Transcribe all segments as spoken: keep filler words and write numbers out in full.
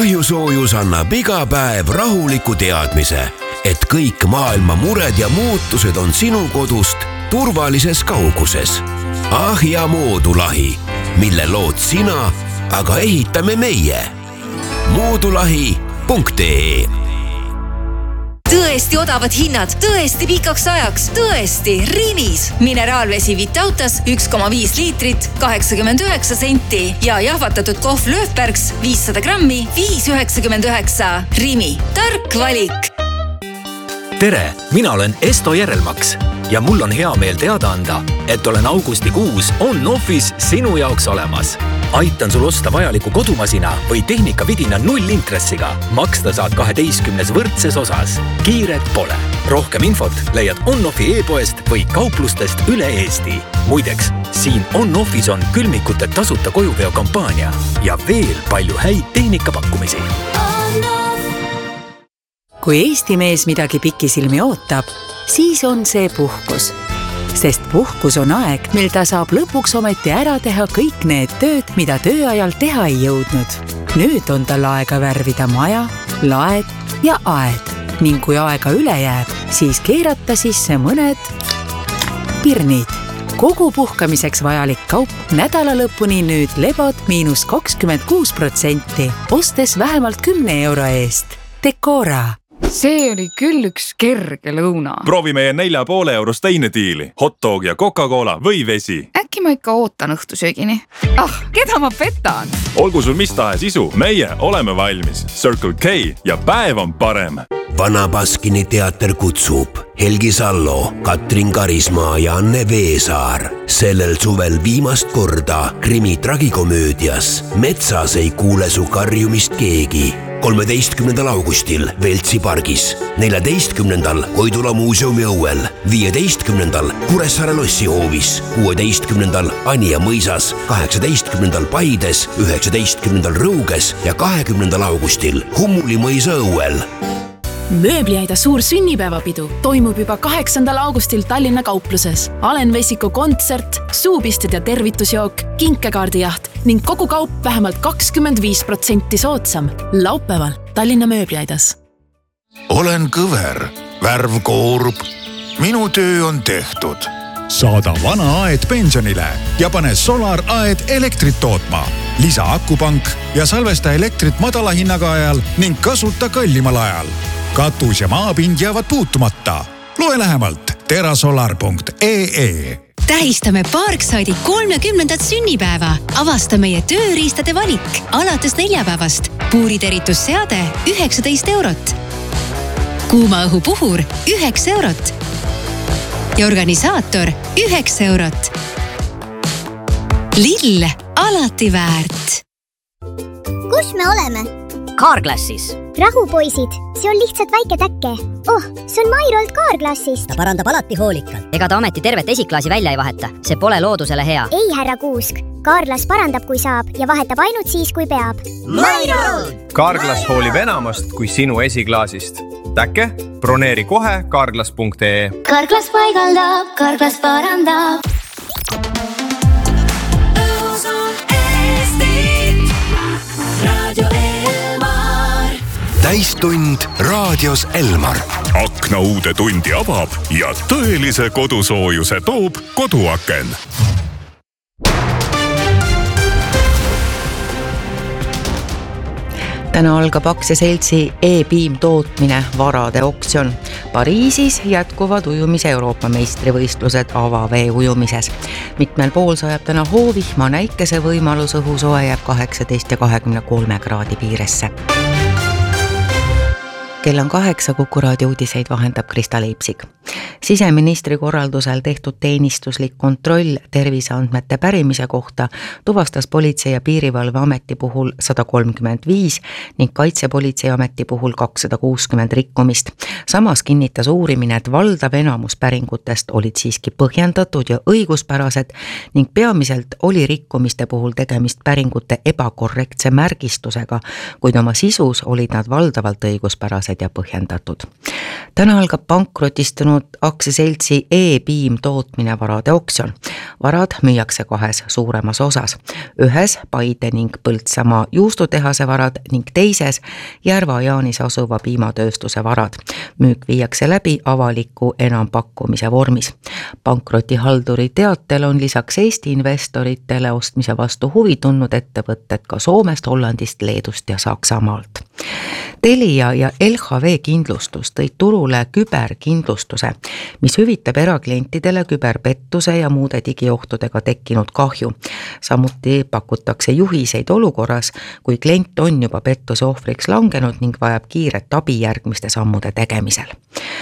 Ahjusoojus annab iga päev rahuliku teadmise, et kõik maailma mured ja muutused on sinu kodust turvalises kauguses. Ahja moodulahi, mille lood sina, aga ehitame meie. moodulahi punkt ee Tõesti odavad hinnad, tõesti pikaks ajaks, tõesti Rimis. Mineraalvesi Vitautas üks koma viis liitrit, kaheksakümmend üheksa senti ja jahvatatud kohv Löfbergs viissada grammi, viis üheksakümmend üheksa. Rimi, tark valik. Tere, mina olen Esto Järelmaks ja mul on hea meel teada anda, et olen augustikuus on-offis sinu jaoks olemas. Aitan sul osta vajaliku kodumasina või tehnikavidina nullintressiga. Maksta saad kaheteistkümnes võrdses osas. Kiiret pole. Rohkem infot leiad on-offi e-poest või kauplustest üle Eesti. Muideks, siin on-offis on külmikute tasuta kojuveo kampaania ja veel palju häid tehnikapakkumisi. Kui Eesti mees midagi pikisilmi ootab, siis on see puhkus. Sest puhkus on aeg, mil ta saab lõpuks ometi ära teha kõik need tööd, mida tööajal teha ei jõudnud. Nüüd on tal aega värvida maja, laed ja aed. Ning kui aega üle jääb, siis keerata sisse mõned pirnid. Kogu puhkamiseks vajalik kaup nädala lõpuni nüüd lebod miinus kakskümmend kuus protsenti, ostes vähemalt kümne euro eest. Decora. See oli küll üks kerge lõuna. Proovi meie nelja poole eurost teine diili. Hotdog ja Coca-Cola või vesi. Äkki ma ikka ootan õhtusöögini. Ah, keda ma petan? Olgu sul mis tahes isu, meie oleme valmis. Circle K ja päev on parem. Vana Baskini teater kutsub Helgi Sallo, Katrin Karismaa ja Anne Veesaar. Sellel suvel viimast korda krimi tragikomöödias Metsas ei kuule su karjumist keegi. kolmeteistkümnendal augustil Veltsi pargis, neljateistkümnendal Koidula muuseumi õuel, viieteistkümnendal Kuressaare lossi hoovis, kuueteistkümnendal Anija mõisas, kaheksateistkümnendal Paides, üheksateistkümnendal Rõuges ja kahekümnendal augustil Hummuli mõisa õuel. Mööbliaida suur sünnipäevapidu toimub juba kaheksandal augustil Tallinna kaupluses. Alen Vesiku kontsert, suupisted ja tervitusjook, kinkekaardijaht ning kogu kaup vähemalt kakskümmend viis protsenti soodsam. Laupäeval Tallinna mööbliaidas. Olen kõver, värv koorub. Minu töö on tehtud. Saada vana aed pensionile ja pane Solar aed elektrit tootma. Lisa akupank ja salvesta elektrit madala hinnaga ajal ning kasuta kallimal ajal. Katus ja maapind jäävad puutumata. Loe lähemalt terasolar punkt ee. Tähistame Parkside'i kolmekümnendat sünnipäeva. Avasta meie tööriistade valik. Alates neljapäevast. Puuriteritusseade üheksateist eurot. Kuuma õhu puhur üheksa eurot. Ja organisaator üheksa eurot. Lill alati väärt. Kus me oleme? Carglassis. Rahu poisid, see on lihtsalt väike täkke. Oh, see on Mairolt Carglassist. Ta parandab alati hoolikalt. Ega ta ameti tervet esiklaasi välja ei vaheta. See pole loodusele hea. Ei, härra Kuusk. Carglass parandab, kui saab ja vahetab ainult siis, kui peab. Mairolt! Carglass hoolib enamast kui sinu esiklaasist. Täkke? Broneeri kohe carglass punkt ee. Carglass paigaldab, Carglass parandab. Täistund raadios Elmar. Akna uude tundi avab ja tõelise kodusoojuse toob koduaken. Täna algab aktsiaseltsi E-Beam tootmine varade oksjon. Pariisis jätkuvad ujumise Euroopa meistrivõistlused avavee ujumises. Mitmel pool sajab täna hoovihma, näikese võimalus õhusoe jääb kaheksateist ja kahekümne kolme kraadi piiresse. Kell on kaheksa, Kuku raadio uudiseid vahendab Krista Leipsik. Siseministri korraldusel tehtud teenistuslik kontroll terviseandmete pärimise kohta tuvastas Politsei- ja Piirivalveameti puhul sada kolmkümmend viis ning Kaitsepolitseiameti puhul kakssada kuuskümmend rikkumist. Samas kinnitas uurimine, et valdav enamus päringutest olid siiski põhjendatud ja õiguspärased ning peamiselt oli rikkumiste puhul tegemist päringute ebakorrektse märgistusega, kuid oma sisus olid nad valdavalt õiguspärased. loogilised ja põhjendatud. Täna algab pankrotistunud aktsiaseltsi E-Beam tootmine varade oksjon. Varad müüakse kahes suuremas osas. Ühes Paide ning Põltsamaa juustutehase varad ning teises Järva-Jaanis asuva piimatööstuse varad. Müük viiakse läbi avaliku enampakkumise vormis. Pankrotihalduri teatel on lisaks Eesti investoritele ostmise vastu huvi tundnud ettevõtted ka Soomest, Hollandist, Leedust ja Saksamaalt. Telia ja L H V kindlustus tõid turule küberkindlustuse, mis hüvitab eraklientidele küberpettuse ja muude digiohtudega tekkinud kahju. Samuti pakutakse juhiseid olukorras, kui klient on juba pettuse ohvriks langenud ning vajab kiiret abi järgmiste sammude tegemisel.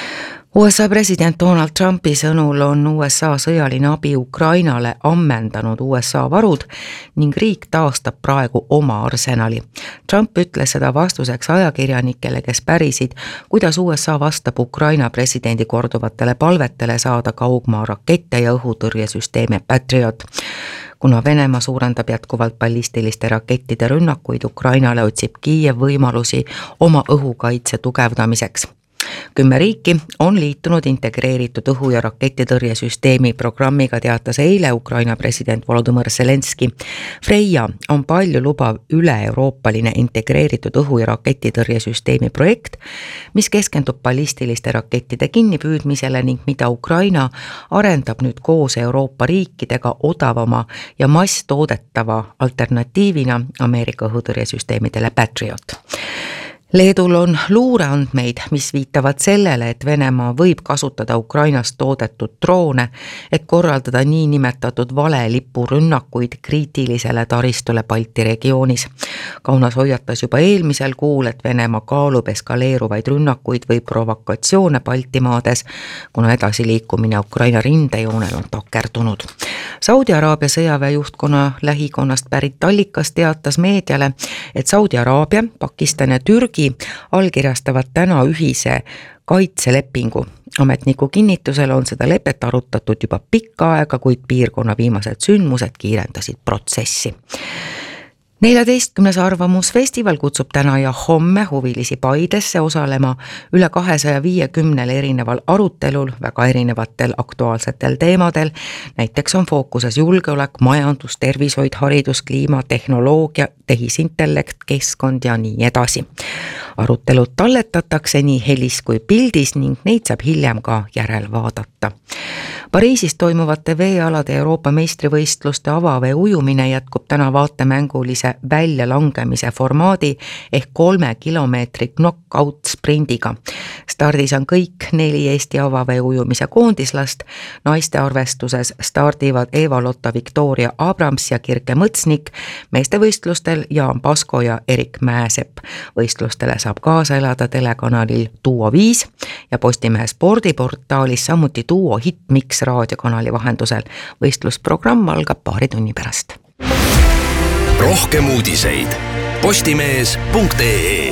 U S A president Donald Trumpi sõnul on U S A sõjaline abi Ukrainale ammendanud U S A varud ning riik taastab praegu oma arsenali. Trump ütles seda vastuseks ajakirjanikele, kes pärisid, kuidas U S A vastab Ukraina presidendi korduvatele palvetele saada kaugmaa rakette ja õhutõrjesüsteemi Patriot. Kuna Venemaa suurendab jätkuvalt ballistiliste rakettide rünnakuid Ukrainale, otsib Kiiev võimalusi oma õhukaitse tugevdamiseks. Kümme riiki on liitunud integreeritud õhu- ja raketitõrjesüsteemi programmiga, teatas eile Ukraina president Volodõmõr Zelenski. Freia on palju lubav üle-euroopaline integreeritud õhu- ja raketitõrjesüsteemi projekt, mis keskendub ballistiliste rakettide kinnipüüdmisele ning mida Ukraina arendab nüüd koos Euroopa riikidega odavama ja masstoodetava alternatiivina Ameerika õhutõrjesüsteemidele Patriot. Leedul on luureandmeid, mis viitavad sellele, et Venemaa võib kasutada Ukrainast toodetud droone, et korraldada nii nimetatud valelipurünnakuid kriitilisele taristule Balti regioonis. Kaunas hoiatas juba eelmisel kuul, et Venemaa kaalub eskaleeruvaid rünnakuid või provokatsioone Baltimaades, kuna edasiliikumine Ukraina rindejoonel on takerdunud. Saudi Araabia sõjaväe juhtkonna lähikonnast pärit allikas teatas meediale, et Saudi Araabia, Pakistan ja Türgi allkirjastavad täna ühise kaitselepingu. Ametniku kinnitusel on seda lepet arutatud juba pikka aega, kuid piirkonna viimased sündmused kiirendasid protsessi. neljateistkümnes arvamusfestival kutsub täna ja homme huvilisi Paidesse osalema üle kahesaja viiekümnel erineval arutelul väga erinevatel aktuaalsetel teemadel. Näiteks on fookuses julgeolek, majandus, tervishoid, haridus, kliima, tehnoloogia, tehisintellekt, keskkond ja nii edasi. Arutelud talletatakse nii helis kui pildis ning neid saab hiljem ka järel vaadata. Pariisis toimuvate veealade Euroopa meistrivõistluste avavee ujumine jätkub täna vaatemängulise väljalangemise formaadi ehk kolme kilomeetri knockout sprindiga. Stardis on kõik neli Eesti avavee ujumise koondislast. Naiste arvestuses stardivad Eva-Lotta Victoria Abrams ja Kirke Mõtsnik, meeste võistlustel Jaan Pasko ja Erik Mäesepp. Võistlustele saab kaasa elada telekanalil Duo viis ja Postimehe spordiportaalis samuti Duo Hitmix raadiokanali vahendusel. Võistlusprogramm algab paari tunni pärast. Rohkem uudiseid postimees punkt ee.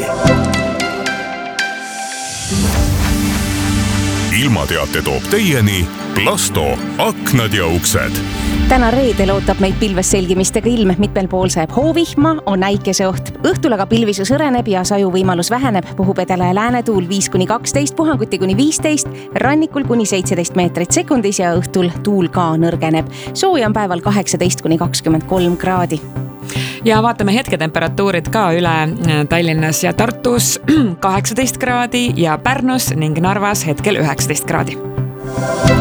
Ilmateate toob teieni Plasto aknad ja uksed. Täna reedel ootab meid pilves selgimistega ilm, mitmel pool sajab hoovihma, on äikeseoht. Õhtul aga pilvisu sõreneb ja saju võimalus väheneb, puhub edela ja läänetuul viis kuni kaksteist, puhanguti kuni viisteist, rannikul kuni seitseteist meetrit sekundis ja õhtul tuul ka nõrgeneb. Sooja on päeval kaheksateist kuni kakskümmend kolm kraadi. Ja vaatame hetketemperatuurid ka üle Tallinnas ja Tartus kaheksateist kraadi ja Pärnus ning Narvas hetkel üheksateist kraadi.